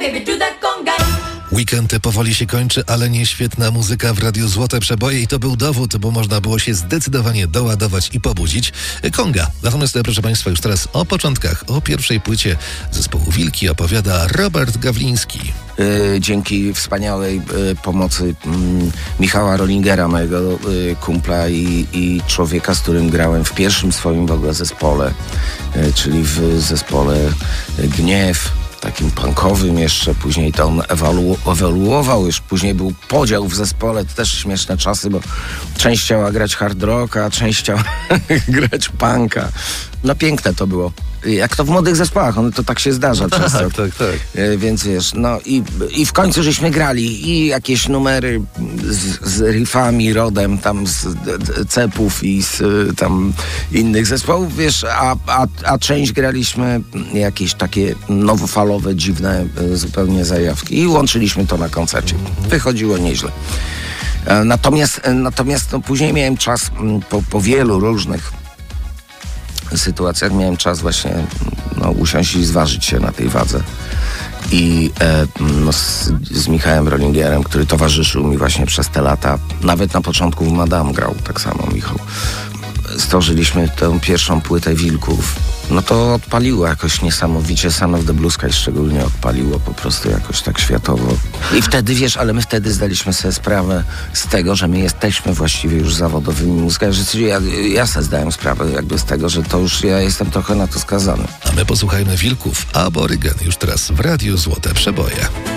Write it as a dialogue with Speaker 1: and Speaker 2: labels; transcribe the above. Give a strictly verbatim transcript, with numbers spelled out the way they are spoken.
Speaker 1: baby, do that conga.
Speaker 2: Weekend powoli się kończy, ale nie świetna muzyka w Radiu Złote Przeboje i to był dowód, bo można było się zdecydowanie doładować i pobudzić. Konga. Natomiast, proszę Państwa, już teraz o początkach, o pierwszej płycie zespołu Wilki opowiada Robert Gawliński.
Speaker 3: Yy, dzięki wspaniałej yy, pomocy yy, Michała Rollingera, mojego yy, kumpla i, i człowieka, z którym grałem w pierwszym swoim w ogóle zespole, yy, czyli w zespole yy, Gniew, takim punkowym jeszcze, później to on ewalu- ewoluował, już później był podział w zespole, to też śmieszne czasy, bo część chciała grać hard rocka, część chciała grać punka. No piękne to było. Jak to w młodych zespołach, on, to tak się zdarza
Speaker 2: tak,
Speaker 3: często.
Speaker 2: Tak, tak, tak.
Speaker 3: E, więc wiesz, no i, i w końcu żeśmy grali i jakieś numery z, z riffami, rodem tam z d, d, Cepów i z tam innych zespołów, wiesz, a, a, a część graliśmy jakieś takie nowofalowe, dziwne e, zupełnie zajawki i łączyliśmy to na koncercie. Wychodziło nieźle. E, natomiast natomiast no, później miałem czas m, po, po wielu różnych sytuacjach miałem czas właśnie no, usiąść i zważyć się na tej wadze. I e, no, z, z Michałem Rollingerem, który towarzyszył mi właśnie przez te lata, nawet na początku w Madame grał tak samo Michał. Stworzyliśmy tę pierwszą płytę Wilków. No to odpaliło jakoś niesamowicie. Son of the Blue Sky szczególnie odpaliło po prostu jakoś tak światowo. I wtedy, wiesz, ale my wtedy zdaliśmy sobie sprawę z tego, że my jesteśmy właściwie już zawodowymi muzykarzami. Ja, ja sobie zdałem sprawę jakby z tego, że to już ja jestem trochę na to skazany.
Speaker 2: A my posłuchajmy Wilków Aborygen już teraz w Radiu Złote Przeboje.